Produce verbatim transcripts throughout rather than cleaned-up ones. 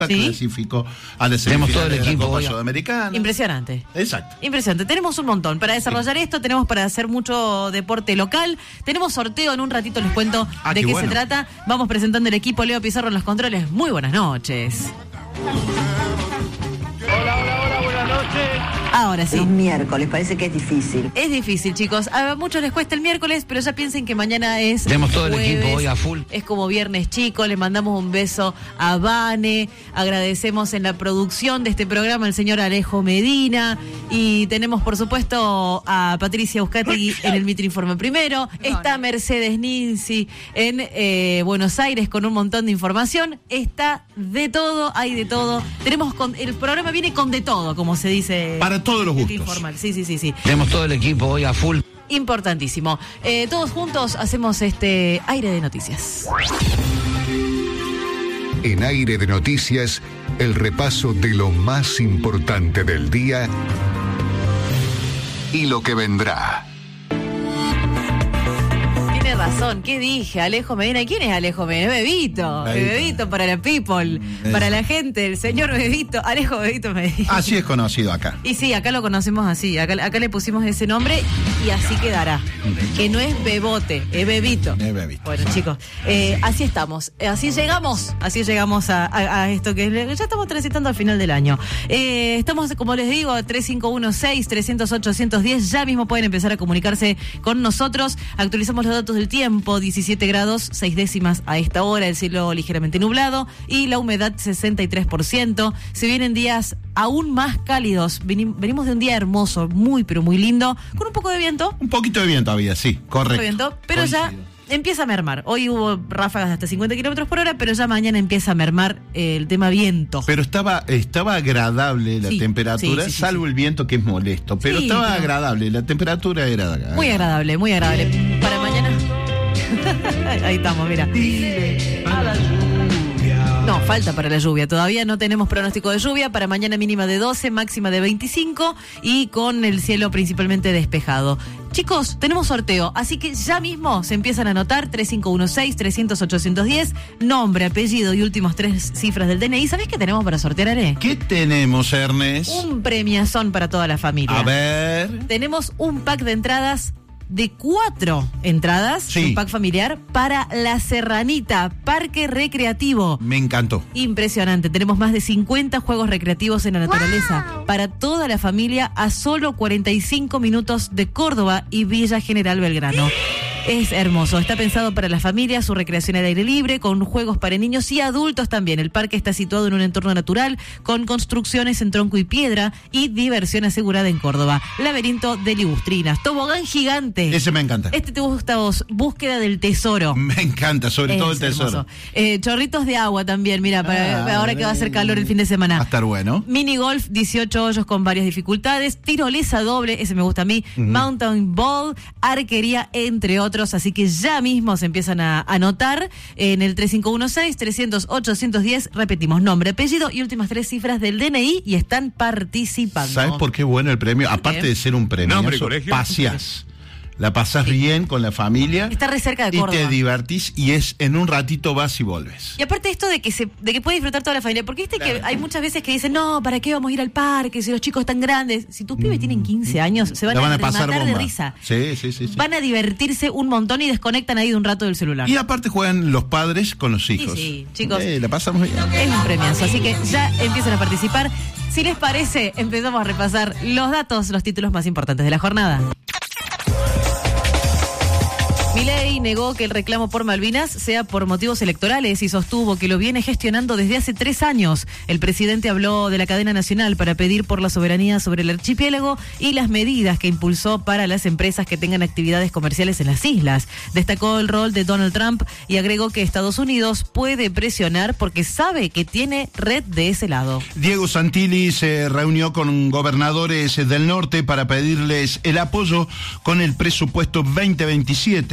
¿Sí? Clasificó a la semifinal de la Copa Sudamericana. Impresionante. Exacto. Impresionante. Tenemos un montón para desarrollar sí. esto, tenemos para hacer mucho deporte local, tenemos sorteo, en un ratito les cuento ah, de qué, qué bueno. se trata. Vamos presentando el equipo. Leo Pizarro en los controles. Muy buenas noches. Hola, hola, hola, buenas noches. Ahora sí. Los miércoles, parece que es difícil. Es difícil, chicos. A muchos les cuesta el miércoles, pero ya piensen que mañana es Tenemos todo jueves, el equipo hoy a full. Es como viernes chico. Le mandamos un beso a Vane. Agradecemos en la producción de este programa al señor Alejo Medina. Y tenemos, por supuesto, a Patricia Buscategui en el Mitre Informe Primero. Está Mercedes Ninzi en eh, Buenos Aires con un montón de información. Está de todo, hay de todo. Tenemos con, el programa viene con de todo, como se dice. Para todos los gustos. Informal. Sí, sí, sí, sí. Tenemos todo el equipo hoy a full. Importantísimo. Eh, todos juntos hacemos este aire de noticias. En Aire de Noticias, el repaso de lo más importante del día y lo que vendrá. Tiene razón, ¿qué dije? Alejo Medina. ¿Quién es Alejo Medina? Bebito. Bebito, Bebito para la people, es. para la gente, el señor Bebito, Alejo Bebito Medina. Así es conocido acá. Y sí, acá lo conocemos así, acá, acá le pusimos ese nombre y así quedará. Que no es Bebote, es Bebito. Es Bebito. Bueno, chicos, eh, así estamos, así llegamos, así llegamos a, a, a esto que ya estamos transitando al final del año. Eh, estamos, como les digo, tres cinco uno seis, tres cero cero, ocho uno cero, ya mismo pueden empezar a comunicarse con nosotros. Actualizamos los datos del tiempo, diecisiete grados, seis décimas a esta hora, el cielo ligeramente nublado y la humedad sesenta y tres por ciento. Se vienen días aún más cálidos, venimos de un día hermoso, muy pero muy lindo, con un poco de viento. Un poquito de viento había, sí, correcto. De viento, pero Coincido. ya empieza a mermar. Hoy hubo ráfagas de hasta cincuenta kilómetros por hora, pero ya mañana empieza a mermar eh, el tema viento. Pero estaba estaba agradable la sí, temperatura, sí, sí, salvo sí, sí. el viento que es molesto, pero sí, estaba pero... agradable, la temperatura era agradable. Muy agradable, muy agradable. Para mañana... Ahí estamos, mira. No, falta para la lluvia. Todavía no tenemos pronóstico de lluvia. Para mañana mínima de doce, máxima de veinticinco y con el cielo principalmente despejado. Chicos, tenemos sorteo, así que ya mismo se empiezan a anotar tres cinco uno seis, tres cero cero, ocho uno cero, nombre, apellido y últimas tres cifras del D N I. ¿Sabés qué tenemos para sortear, Ale? ¿Qué tenemos, Ernest? Un premiazón para toda la familia. A ver. Tenemos un pack de entradas de cuatro entradas, sí. un pack familiar para La Serranita, parque recreativo. Me encantó. Impresionante. Tenemos más de cincuenta juegos recreativos en la naturaleza wow. para toda la familia a solo cuarenta y cinco minutos de Córdoba y Villa General Belgrano. Es hermoso, está pensado para la familia, su recreación al aire libre, con juegos para niños y adultos también. El parque está situado en un entorno natural, con construcciones en tronco y piedra y diversión asegurada en Córdoba. Laberinto de ligustrinas, tobogán gigante. Ese me encanta. Este te gusta a vos, búsqueda del tesoro. Me encanta, sobre es todo el tesoro. Eh, chorritos de agua también, mira, para, ah, ahora que va a hacer calor el fin de semana. Va a estar bueno. Mini golf, dieciocho hoyos con varias dificultades, tirolesa doble, ese me gusta a mí, uh-huh. mountain ball, arquería, entre otros. Así que ya mismo se empiezan a anotar en el tres cinco uno seis, tres cero cero, ocho uno cero. Repetimos, nombre, apellido y últimas tres cifras del D N I y están participando. ¿Sabes por qué bueno el premio? Aparte de ser un premio, nombre, colegio, paseás. La pasás sí. bien con la familia. Está re cerca de Córdoba. Y te divertís y es en un ratito vas y volves. Y aparte esto de que se de que puede disfrutar toda la familia, porque viste claro. que hay muchas veces que dicen, no, ¿para qué vamos a ir al parque si los chicos están grandes? Si tus pibes mm. tienen quince años, se van, van a, a pasar matar de risa. Sí, sí, sí, sí. Van a divertirse un montón y desconectan ahí de un rato del celular. Y aparte juegan los padres con los hijos. Sí, sí, chicos. Eh, la pasamos bien. Es un premiazo, así que ya empiezan a participar. Si les parece, empezamos a repasar los datos, los títulos más importantes de la jornada. Milei negó que el reclamo por Malvinas sea por motivos electorales y sostuvo que lo viene gestionando desde hace tres años. El presidente habló de la cadena nacional para pedir por la soberanía sobre el archipiélago y las medidas que impulsó para las empresas que tengan actividades comerciales en las islas. Destacó el rol de Donald Trump y agregó que Estados Unidos puede presionar porque sabe que tiene red de ese lado. Diego Santilli se reunió con gobernadores del norte para pedirles el apoyo con el presupuesto veinte veintisiete.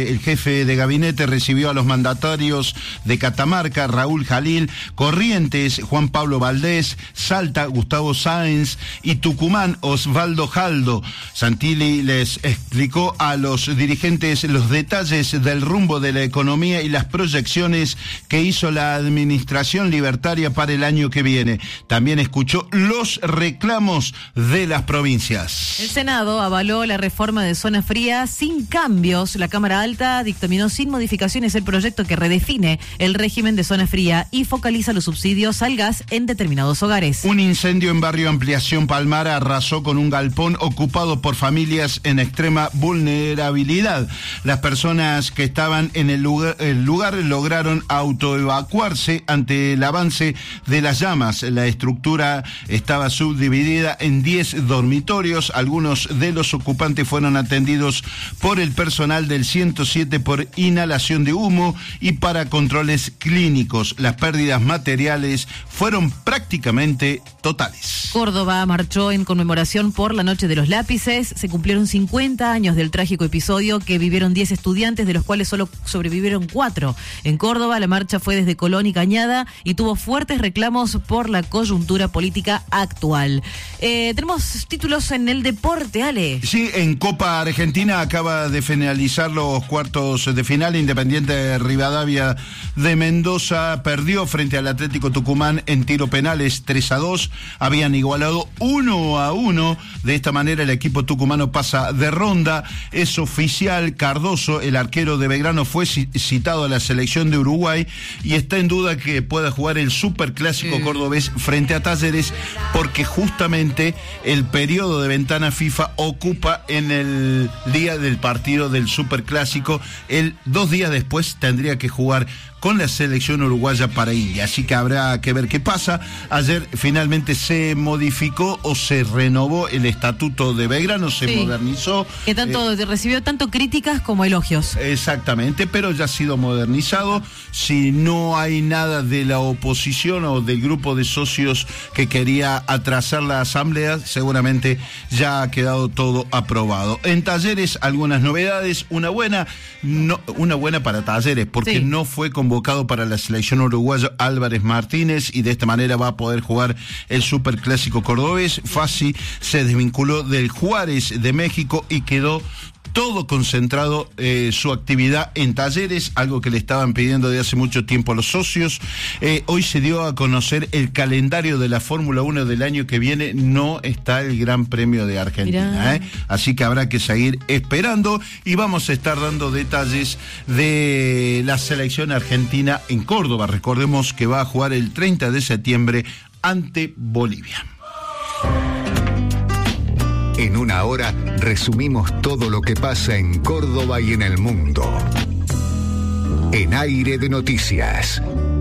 tarde, el jefe de gabinete recibió a los mandatarios de Catamarca, Raúl Jalil, Corrientes, Juan Pablo Valdés, Salta, Gustavo Sáenz y Tucumán, Osvaldo Jaldo. Santilli les explicó a los dirigentes los detalles del rumbo de la economía y las proyecciones que hizo la administración libertaria para el año que viene. También escuchó los reclamos de las provincias. El Senado avaló la reforma de zona fría sin cambios. La Cámara Alta dictaminó sin modificaciones el proyecto que redefine el régimen de zona fría y focaliza los subsidios al gas en determinados hogares. Un incendio en barrio Ampliación Palmar arrasó con un galpón ocupado por familias en extrema vulnerabilidad. Las personas que estaban en el lugar, el lugar lograron autoevacuarse ante el avance de las llamas. La estructura estaba subdividida en diez dormitorios. Algunos de los ocupantes fueron atendidos por el personal del ciento siete por inhalación de humo y para controles clínicos. Las pérdidas materiales fueron prácticamente totales. Córdoba marchó en conmemoración por la Noche de los Lápices. Se cumplieron cincuenta años del trágico episodio que vivieron diez estudiantes, de los cuales solo sobrevivieron cuatro. En Córdoba, la marcha fue desde Colón y Cañada y tuvo fuertes reclamos por la coyuntura política actual. Eh, tenemos títulos en el deporte, Ale. Sí, en Copa Argentina acaba de finalizar los cuartos de final. Independiente de Rivadavia de Mendoza perdió frente al Atlético Tucumán en tiro penales tres a dos. Habían igualado uno a uno. De esta manera el equipo tucumano pasa de ronda. Es oficial, Cardoso, el arquero de Belgrano, fue citado a la selección de Uruguay y está en duda que pueda jugar el superclásico cordobés frente a Talleres, porque justamente el periodo de ventana FIFA ocupa en el día del partido del superclásico. Él dos días después tendría que jugar con la selección uruguaya para India, así que habrá que ver qué pasa. Ayer finalmente se modificó o se renovó el estatuto de Belgrano, se sí. modernizó. Que tanto eh, recibió tanto críticas como elogios. Exactamente, pero ya ha sido modernizado. Si no hay nada de la oposición o del grupo de socios que quería atrasar la asamblea, seguramente ya ha quedado todo aprobado. En Talleres, algunas novedades. Una buena, no, una buena para Talleres, porque sí. no fue convocado para la selección uruguaya Álvarez Martínez y de esta manera va a poder jugar el superclásico cordobés. Fassi se desvinculó del Juárez de México y quedó todo concentrado eh, su actividad en Talleres, algo que le estaban pidiendo de hace mucho tiempo a los socios. Eh, hoy se dio a conocer el calendario de la Fórmula uno del año que viene. No está el Gran Premio de Argentina, ¿eh? Así que habrá que seguir esperando y vamos a estar dando detalles de la selección argentina en Córdoba. Recordemos que va a jugar el treinta de septiembre ante Bolivia. En una hora resumimos todo lo que pasa en Córdoba y en el mundo. En Aire de Noticias.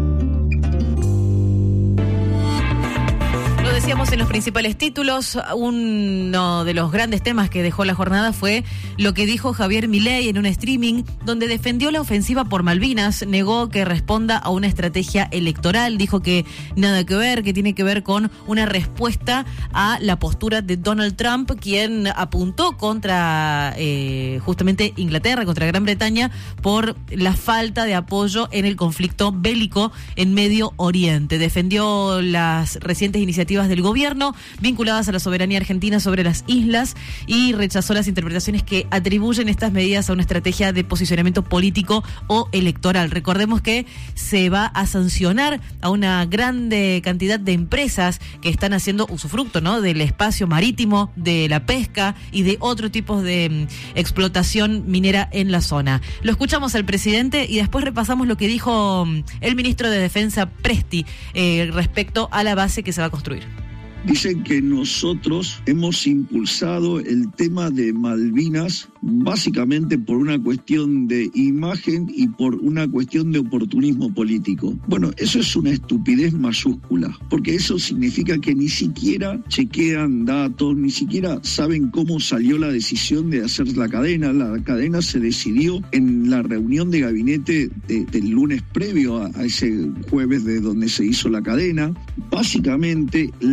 Lo decíamos en los principales títulos, uno de los grandes temas que dejó la jornada fue lo que dijo Javier Milei en un streaming donde defendió la ofensiva por Malvinas, negó que responda a una estrategia electoral, dijo que nada que ver, que tiene que ver con una respuesta a la postura de Donald Trump, quien apuntó contra eh, justamente Inglaterra, contra Gran Bretaña, por la falta de apoyo en el conflicto bélico en Medio Oriente. Defendió las recientes iniciativas del gobierno vinculadas a la soberanía argentina sobre las islas y rechazó las interpretaciones que atribuyen estas medidas a una estrategia de posicionamiento político o electoral. Recordemos que se va a sancionar a una grande cantidad de empresas que están haciendo usufructo, ¿no?, del espacio marítimo, de la pesca y de otro tipo de um, explotación minera en la zona. Lo escuchamos al presidente y después repasamos lo que dijo um, el ministro de Defensa Presti eh, respecto a la base que se va a construir. Dicen que nosotros hemos impulsado el tema de Malvinas básicamente por una cuestión de imagen y por una cuestión de oportunismo político. Bueno, eso es una estupidez mayúscula, porque eso significa que ni siquiera chequean datos, ni siquiera saben cómo salió la decisión de hacer la cadena. La cadena se decidió en la reunión de gabinete de, del lunes previo a, a ese jueves de donde se hizo la cadena. Básicamente, la cadena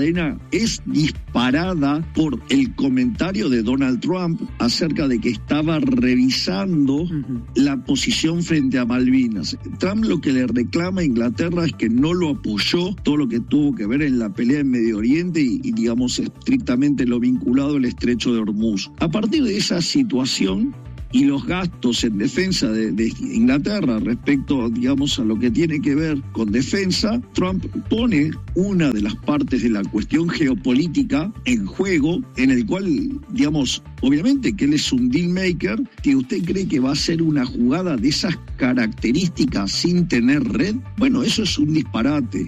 cadena es disparada por el comentario de Donald Trump acerca de que estaba revisando uh-huh. la posición frente a Malvinas. Trump lo que le reclama a Inglaterra es que no lo apoyó, todo lo que tuvo que ver en la pelea en Medio Oriente y, y digamos estrictamente lo vinculado al estrecho de Hormuz. A partir de esa situación y los gastos en defensa de, de Inglaterra respecto, digamos, a lo que tiene que ver con defensa, Trump pone una de las partes de la cuestión geopolítica en juego, en el cual, digamos, obviamente que él es un deal maker, que usted cree que va a ser una jugada de esas características sin tener red. Bueno, eso es un disparate.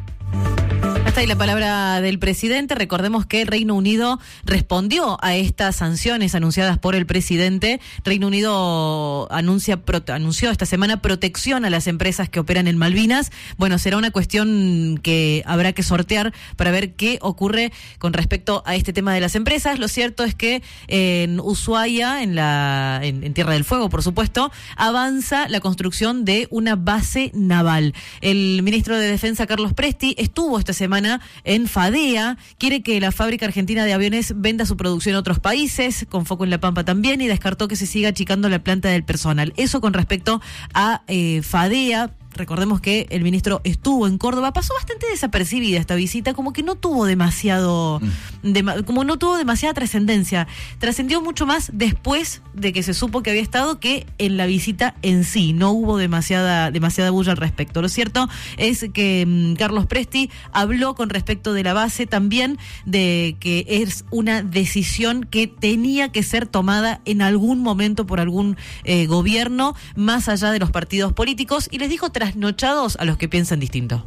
Hasta ahí la palabra del presidente. Recordemos que Reino Unido respondió a estas sanciones anunciadas por el presidente. Reino Unido anuncia, pro, anunció esta semana protección a las empresas que operan en Malvinas. Bueno, será una cuestión que habrá que sortear para ver qué ocurre con respecto a este tema de las empresas. Lo cierto es que en Ushuaia, en, la, en, en Tierra del Fuego, por supuesto, avanza la construcción de una base naval. El ministro de Defensa, Carlos Presti, estuvo esta semana en Fadea, quiere que la fábrica argentina de aviones venda su producción a otros países, con foco en La Pampa también, y descartó que se siga achicando la planta del personal. Eso con respecto a eh, Fadea. Recordemos que el ministro estuvo en Córdoba, pasó bastante desapercibida esta visita, como que no tuvo demasiado, de, como no tuvo demasiada trascendencia. Trascendió mucho más después de que se supo que había estado que en la visita en sí. No hubo demasiada, demasiada bulla al respecto. Lo cierto es que um, Carlos Presti habló con respecto de la base también, de que es una decisión que tenía que ser tomada en algún momento por algún eh, gobierno, más allá de los partidos políticos, y les dijo trasnochados a los que piensan distinto.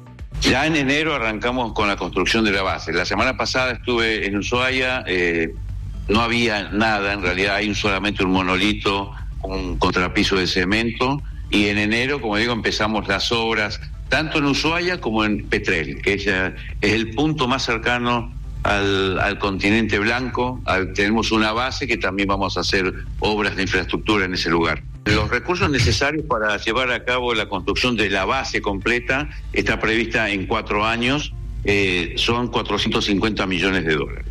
Ya en enero arrancamos con la construcción de la base. La semana pasada estuve en Ushuaia, eh, no había nada, en realidad hay solamente un monolito, un contrapiso de cemento, y en enero, como digo, empezamos las obras, tanto en Ushuaia como en Petrel, que es, es el punto más cercano al, al continente blanco. Al, tenemos una base que también vamos a hacer obras de infraestructura en ese lugar. Los recursos necesarios para llevar a cabo la construcción de la base completa está prevista en cuatro años, eh, son cuatrocientos cincuenta millones de dólares.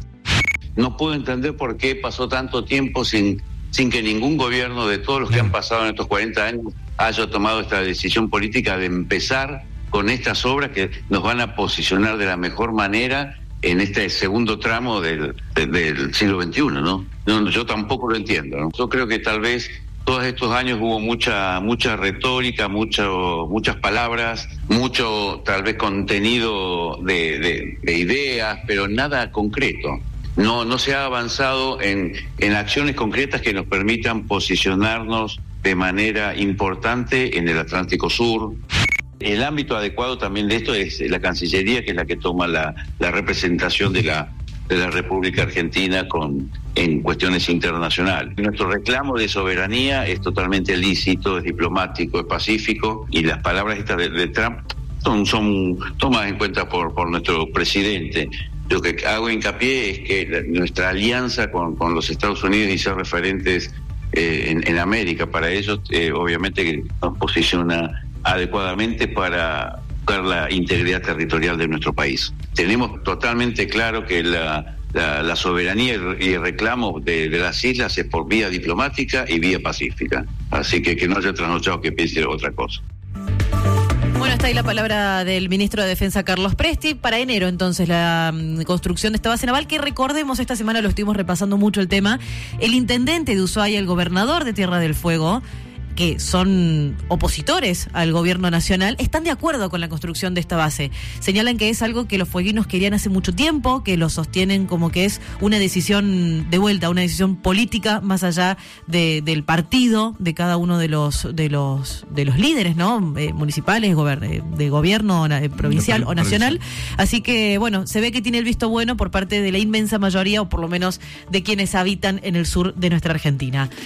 No puedo entender por qué pasó tanto tiempo sin, sin que ningún gobierno de todos los que han pasado en estos cuarenta años haya tomado esta decisión política de empezar con estas obras que nos van a posicionar de la mejor manera en este segundo tramo del, del, del siglo veintiuno, ¿no? No, yo tampoco lo entiendo, ¿no? Yo creo que tal vez todos estos años hubo mucha mucha retórica, mucho, muchas palabras, mucho tal vez contenido de, de, de ideas, pero nada concreto. No, no se ha avanzado en, en acciones concretas que nos permitan posicionarnos de manera importante en el Atlántico Sur. El ámbito adecuado también de esto es la Cancillería, que es la que toma la, la representación de la de la República Argentina con en cuestiones internacionales. Nuestro reclamo de soberanía es totalmente lícito, es diplomático, es pacífico, y las palabras estas de, de Trump son, son tomadas en cuenta por, por nuestro presidente. Lo que hago hincapié es que la, nuestra alianza con, con los Estados Unidos y ser referentes eh, en, en América para ellos, eh, obviamente nos posiciona adecuadamente para la integridad territorial de nuestro país. Tenemos totalmente claro que la, la, la soberanía y el reclamo de, de las islas es por vía diplomática y vía pacífica. Así que que no haya trasnochado que piense otra cosa. Bueno, está ahí la palabra del ministro de Defensa, Carlos Presti. Para enero, entonces, la um, construcción de esta base naval, que recordemos, esta semana lo estuvimos repasando mucho el tema. El intendente de Ushuaia, el gobernador de Tierra del Fuego, que son opositores al gobierno nacional, están de acuerdo con la construcción de esta base. Señalan que es algo que los fueguinos querían hace mucho tiempo, que lo sostienen como que es una decisión de vuelta, una decisión política más allá de, del partido de cada uno de los de los de los líderes, ¿no? Eh, municipales, gober- de gobierno eh, provincial o nacional. Así que, bueno, se ve que tiene el visto bueno por parte de la inmensa mayoría, o por lo menos de quienes habitan en el sur de nuestra Argentina.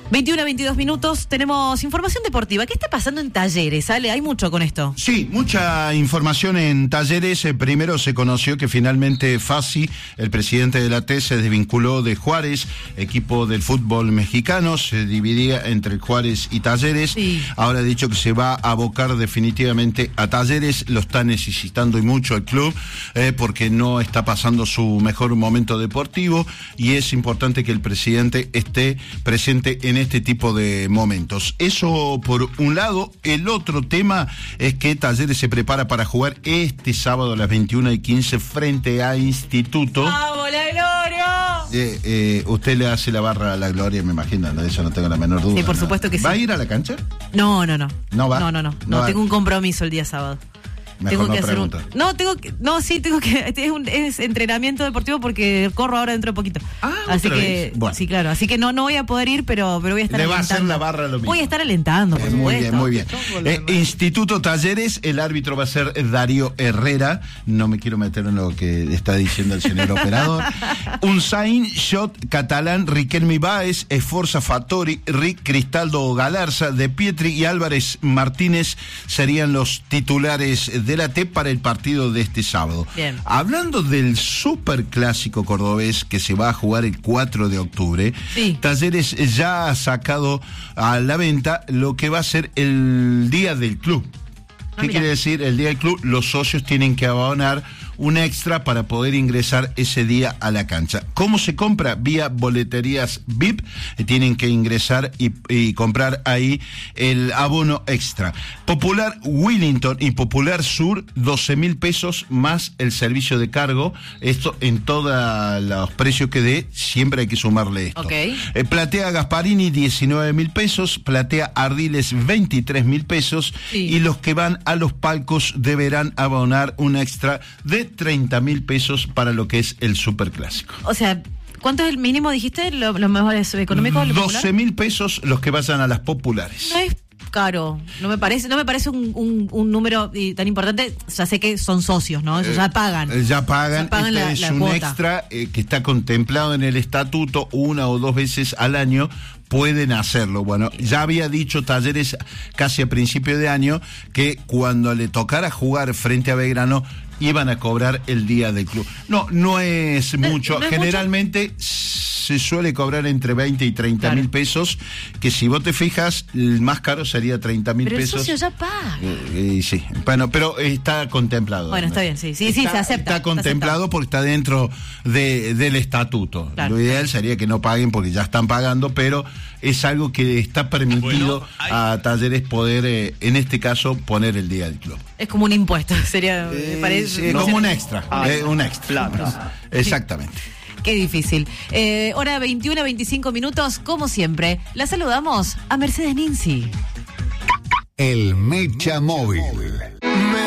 veintiuno a veintidós minutos, tenemos información deportiva. ¿Qué está pasando en Talleres, Ale? Hay mucho con esto. Sí, mucha información en Talleres. Eh, primero se conoció que finalmente Fassi, el presidente de la T, se desvinculó de Juárez, equipo del fútbol mexicano. Se dividía entre Juárez y Talleres. Sí. Ahora ha dicho que se va a abocar definitivamente a Talleres. Lo está necesitando y mucho el club, eh, porque no está pasando su mejor momento deportivo y es importante que el presidente esté presente en este tipo de momentos. Eso por un lado. El otro tema es que Talleres se prepara para jugar este sábado a las veintiuna y quince frente a Instituto. ¡Vamos, la Gloria! Eh, eh, usted le hace la barra a la Gloria, me imagino, de eso no tengo la menor duda. Sí, por ¿no? supuesto que sí. ¿Va a ir a la cancha? No, no, no. ¿No va? No, no, no. No No, va. tengo un compromiso el día sábado. Mejor tengo no que hacer un, preguntar. no tengo que no sí tengo que es, un, es entrenamiento deportivo porque corro ahora dentro de poquito. Ah, así ¿otra que vez? Bueno. sí, claro, así que no no voy a poder ir, pero pero voy a estar Le va a alentando. hacer la barra lo mismo. Voy a estar alentando, por Eh, muy supuesto. bien, muy bien. Eh, Instituto Talleres, el árbitro va a ser Darío Herrera. No me quiero meter en lo que está diciendo el señor operador. Unzain, Shot, Catalán, Riquelme Báez, Esforza Fattori, Rick Cristaldo Galarza, De Pietri y Álvarez Martínez serían los titulares de la T para el partido de este sábado. Bien. Hablando del superclásico cordobés que se va a jugar el cuatro de octubre, Sí. Talleres ya ha sacado a la venta lo que va a ser el día del club. Ah, ¿Qué mira. quiere decir? El día del club, los socios tienen que abonar un extra para poder ingresar ese día a la cancha. ¿Cómo se compra? Vía boleterías V I P. Eh, tienen que ingresar y, y comprar ahí el abono extra. Popular Willington y Popular Sur, doce mil pesos más el servicio de cargo. Esto en todos los precios que dé, siempre hay que sumarle esto. Ok. Eh, Platea Gasparini, diecinueve mil pesos. Platea Ardiles, veintitrés mil pesos. Sí. Y los que van a los palcos deberán abonar un extra de treinta mil pesos para lo que es el superclásico. O sea, ¿cuánto es el mínimo dijiste? Lo- Los mejores económicos, lo popular? doce mil pesos los que vayan a las populares. No es caro, no me parece, no me parece un, un, un número eh, tan importante. Ya sé que son socios, ¿no? Ellos ya pagan. Eh, Ya pagan, Ya pagan este la- es la un cuota. extra eh, que está contemplado en el estatuto una o dos veces al año. Pueden hacerlo. Bueno, ya había dicho Talleres casi a principio de año que cuando le tocara jugar frente a Belgrano iban a cobrar el día del club. No, no es No, mucho. no es Generalmente se suele cobrar entre veinte y treinta Claro. mil pesos, que si vos te fijas, el más caro sería treinta mil Pero el pesos. socio ya paga. Eh, eh, sí, bueno, pero está contemplado. Bueno, está bien, sí, sí, sí, Está- se acepta, Está está contemplado aceptado. porque está dentro de, del estatuto. Claro. Lo ideal sería que no paguen porque ya están pagando, pero es algo que está permitido a Talleres poder, eh, en este caso, poner el día del club. Es como un impuesto, sería, me parece. Eh, no como sé. un extra, Ah, eh, un extra. plata. Exactamente. Qué difícil. Eh, hora veintiuno a veinticinco minutos, como siempre. La saludamos a Mercedes Ninzi. El Mecha Móvil.